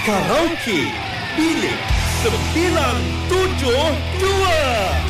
Karaoke Bilik 972.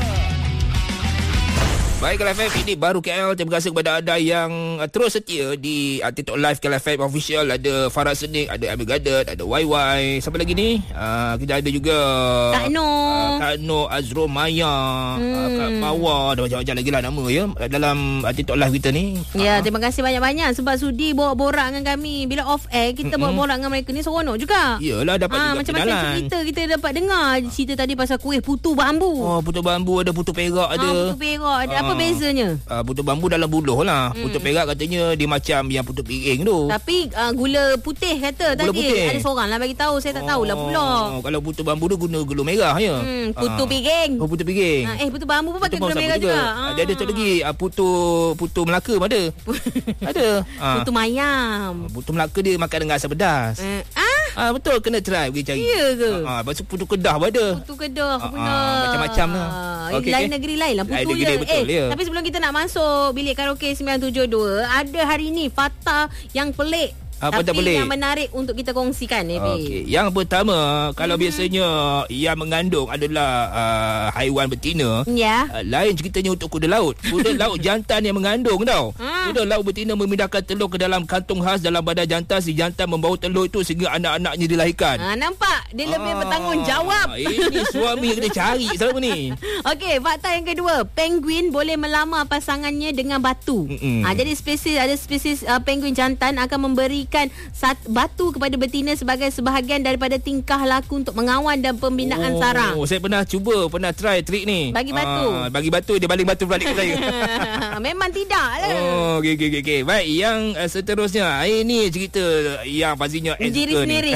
Baik, KL FM, ini baru KL. Terima kasih kepada anda yang terus setia di TikTok Live KL FM Official. Ada Farah Senik, ada Amir Gadat, ada YY. Siapa lagi ni? Kita ada juga Kak Noh, Azro Maya, Kak Bawa, ada macam-macam lagi lah nama ya dalam TikTok Live kita ni. Ya, terima kasih banyak-banyak sebab sudi borak dengan kami. Bila off air kita borak dengan mereka ni seronok juga. Yalah, dapat juga macam-macam cerita kita dapat dengar. Cerita tadi pasal kuih putu bambu. Oh, putu bambu ada, putu perak ada. Putu perak ada. Apa bezanya? Putu bambu dalam buluh lah. Putu perak katanya dia macam yang putu piring tu. Tapi gula putih kata gula tadi. Putih. Ada seorang lah bagi tahu. Saya tak tahulah pula. Kalau putu bambu tu guna gula merah ya. Putu piring. Oh, putu piring. Putu bambu pun pakai gula merah juga. Ada satu lagi putu Melaka pun ada. Ada. Putu mayam. Putu Melaka dia makan dengan asam pedas. Betul, kena try pergi cari. Ya ke? Lepas tu putu Kedah pun ada. Putu Kedah benar. Macam-macam lah. Lain negeri lain lah putu je. Betul, ya. Tapi sebelum kita nak masuk bilik karaoke 972, ada hari ni fakta yang pelik. Tapi yang menarik untuk kita kongsikan ni. Okay. Yang pertama, kalau biasanya yang mengandung adalah haiwan betina, lain ceritanya untuk kuda laut. Kuda laut jantan yang mengandung tau. Kuda laut betina memindahkan telur ke dalam kantung khas dalam badan jantan. Si jantan membawa telur itu sehingga anak-anaknya dilahirkan. Nampak? Dia lebih bertanggungjawab. Ini suami yang kena cari selama ni. Okey, fakta yang kedua, penguin boleh melamar pasangannya dengan batu. Jadi ada spesies penguin jantan akan memberikan batu kepada betina sebagai sebahagian daripada tingkah laku untuk mengawan dan pembinaan sarang. Saya pernah try trik ni. Bagi batu. Bagi batu, dia baling batu balik ke saya. Memang tidak lah. Okey. Baik, yang seterusnya. Ini cerita yang pastinya diri sendiri.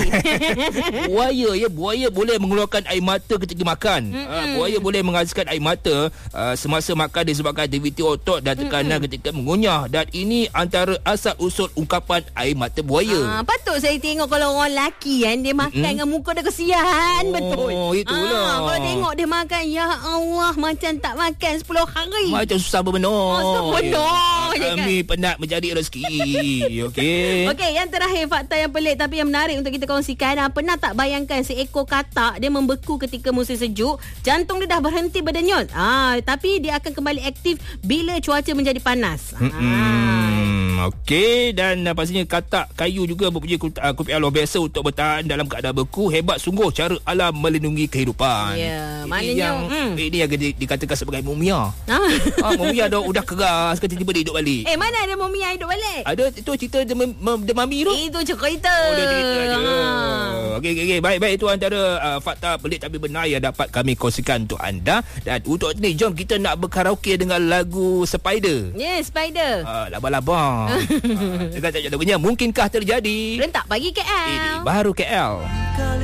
Buaya boleh mengeluarkan air mata ketika makan. Buaya boleh menghasilkan air mata semasa makan disebabkan aktiviti otot dan tekanan ketika mengunyah. Dan ini antara asal usul ungkapan air mata buaya. Patut saya tengok kalau orang lelaki kan, dia makan dengan muka dia kesian. Betul. Itulah. Kalau tengok dia makan, ya Allah, macam tak makan 10 hari. Macam susah berbenar. Kami penat mencari rezeki. Okey, yang terakhir, fakta yang pelik tapi yang menarik untuk kita kongsikan. Pernah tak bayangkan seekor katak dia membeku ketika musim sejuk, jantung dia dah berhenti berdenyut. Tapi dia akan kembali aktif bila cuaca menjadi panas. Okey, dan pastinya katak kayu juga mempunyai kopi luar biasa untuk bertahan dalam keadaan beku. Hebat sungguh cara alam melindungi kehidupan. Maknanya ini yang dikatakan sebagai mumia. Mumia udah keras, tiba-tiba dia hidup balik. Mana ada mumia hidup balik? Ada, itu cerita The Mummy tu. Itu cerita. Okey. Baik, itu antara fakta pelik tapi benar yang dapat kami kongsikan untuk anda. Dan untuk ni, jom kita nak berkaraoke dengan lagu Spider. Spider. Laba-laba. Dekat tak ada punya, mungkinkah terjadi? Rentak pagi KL. Ini baru KL.